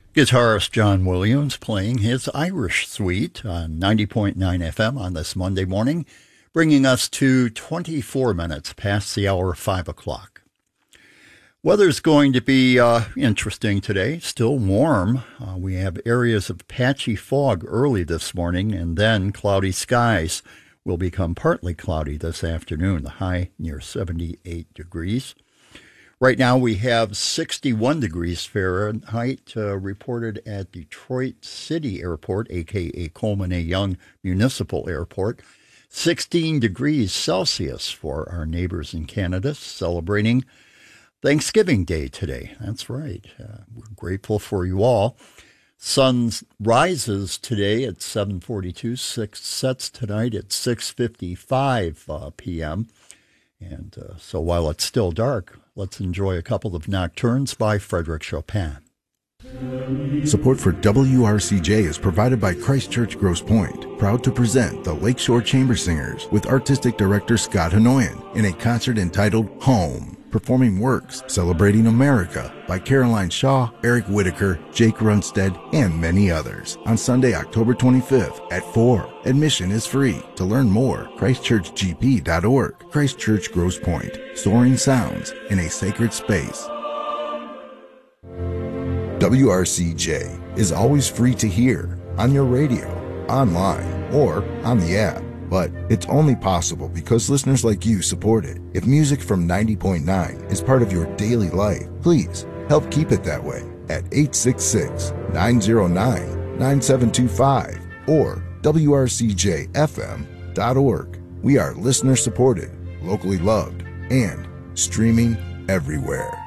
Guitarist John Williams playing his Irish Suite on 90.9 FM on this Monday morning, bringing us to 24 minutes past the hour of 5 o'clock. Weather's going to be interesting today, still warm. We have areas of patchy fog early this morning, and then cloudy skies will become partly cloudy this afternoon, the high near 78 degrees. Right now we have 61 degrees Fahrenheit reported at Detroit City Airport, a.k.a. Coleman A. Young Municipal Airport. 16 degrees Celsius for our neighbors in Canada, celebrating Thanksgiving Day today. That's right. We're grateful for you all. Sun rises today at 7:42, sets tonight at 6:55 p.m., and so while it's still dark, let's enjoy a couple of nocturnes by Frédéric Chopin. Support for WRCJ is provided by Christ Church Grosse Pointe, proud to present the Lakeshore Chamber Singers with artistic director Scott Hanoyan in a concert entitled Home, performing works celebrating America by Caroline Shaw, Eric Whitaker, Jake Runstead, and many others on Sunday, October 25th at 4. Admission is free. To learn more, christchurchgp.org. Christ Church Grosse Pointe, soaring sounds in a sacred space. WRCJ is always free to hear on your radio, online, or on the app. But it's only possible because listeners like you support it. If music from 90.9 is part of your daily life, please help keep it that way at 866-909-9725 or WRCJFM.org. We are listener supported, locally loved, and streaming everywhere.